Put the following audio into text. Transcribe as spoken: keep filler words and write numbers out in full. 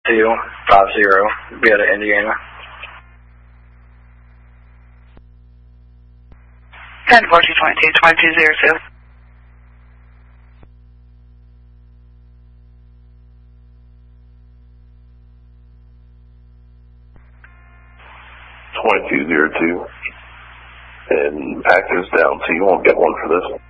two five zero, be out of Indiana. ten fourteen twenty-two, twenty-two zero two. twenty-two zero two. And actors down, so you won't get one for this one.